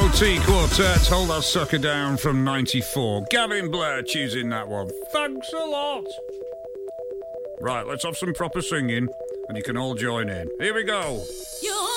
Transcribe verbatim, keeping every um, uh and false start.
O T Quartet, Hold That Sucker Down from ninety-four. Gavin Blair choosing that one. Thanks a lot. Right, let's have some proper singing, and you can all join in. Here we go. You